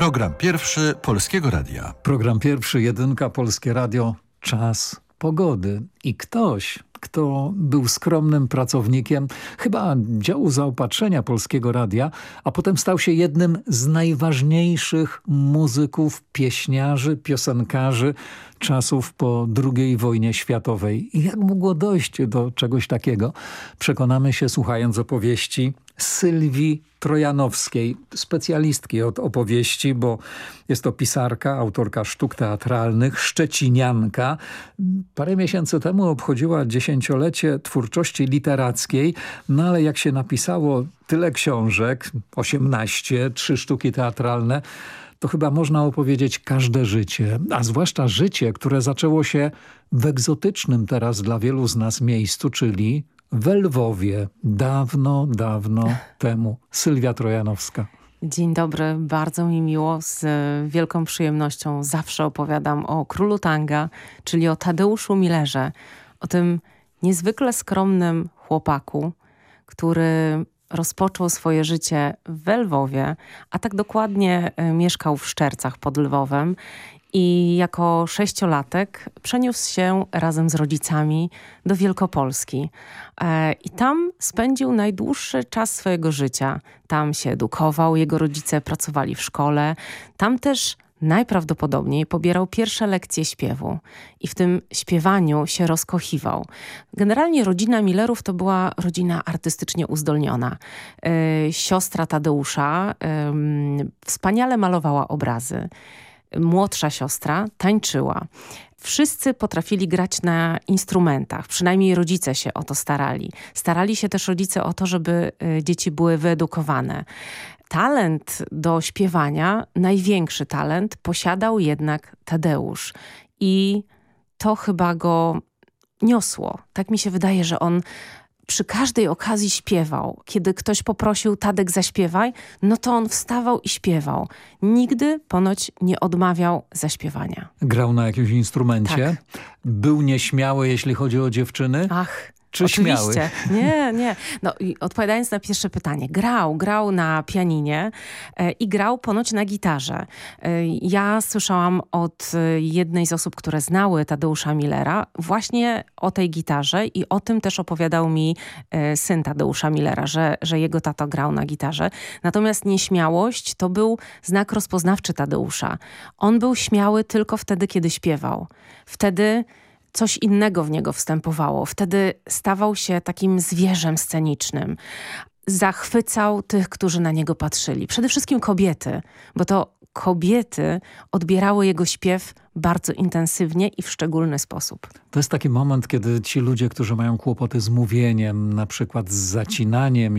Program pierwszy Polskiego Radia. Program pierwszy, jedynka, Polskie Radio, czas pogody. I ktoś, kto był skromnym pracownikiem chyba działu zaopatrzenia Polskiego Radia, a potem stał się jednym z najważniejszych muzyków, pieśniarzy, piosenkarzy czasów po II wojnie światowej. I jak mogło dojść do czegoś takiego? Przekonamy się, słuchając opowieści Sylwii Trojanowskiej, specjalistki od opowieści, bo jest to pisarka, autorka sztuk teatralnych, szczecinianka. Parę miesięcy temu obchodziła 10-lecie twórczości literackiej, no ale jak się napisało tyle książek, 18, 3 sztuki teatralne, to chyba można opowiedzieć każde życie, a zwłaszcza życie, które zaczęło się w egzotycznym teraz dla wielu z nas miejscu, czyli w Lwowie, dawno, dawno temu. Sylwia Trojanowska. Dzień dobry, bardzo mi miło, z wielką przyjemnością zawsze opowiadam o królu tanga, czyli o Tadeuszu Millerze, o tym niezwykle skromnym chłopaku, który rozpoczął swoje życie w Lwowie, a tak dokładnie mieszkał w Szczercach pod Lwowem i jako 6-latek przeniósł się razem z rodzicami do Wielkopolski. I tam spędził najdłuższy czas swojego życia. Tam się edukował, jego rodzice pracowali w szkole. Tam też najprawdopodobniej pobierał pierwsze lekcje śpiewu i w tym śpiewaniu się rozkochiwał. Generalnie rodzina Millerów to była rodzina artystycznie uzdolniona. Siostra Tadeusza wspaniale malowała obrazy. Młodsza siostra tańczyła. Wszyscy potrafili grać na instrumentach, przynajmniej rodzice się o to starali. Starali się też rodzice o to, żeby dzieci były wyedukowane. Talent do śpiewania, największy talent, posiadał jednak Tadeusz. I to chyba go niosło. Tak mi się wydaje, że on przy każdej okazji śpiewał. Kiedy ktoś poprosił: Tadek, zaśpiewaj, no to on wstawał i śpiewał. Nigdy ponoć nie odmawiał zaśpiewania. Grał na jakimś instrumencie? Tak. Był nieśmiały, jeśli chodzi o dziewczyny? Czy oczywiście. śmiały? Nie. No i odpowiadając na pierwsze pytanie. Grał na pianinie i grał ponoć na gitarze. Ja słyszałam od jednej z osób, które znały Tadeusza Millera, właśnie o tej gitarze i o tym też opowiadał mi syn Tadeusza Millera, że jego tato grał na gitarze. Natomiast nieśmiałość to był znak rozpoznawczy Tadeusza. On był śmiały tylko wtedy, kiedy śpiewał. Wtedy coś innego w niego wstępowało. Wtedy stawał się takim zwierzem scenicznym. Zachwycał tych, którzy na niego patrzyli. Przede wszystkim kobiety, bo to kobiety odbierały jego śpiew bardzo intensywnie i w szczególny sposób. To jest taki moment, kiedy ci ludzie, którzy mają kłopoty z mówieniem, na przykład z zacinaniem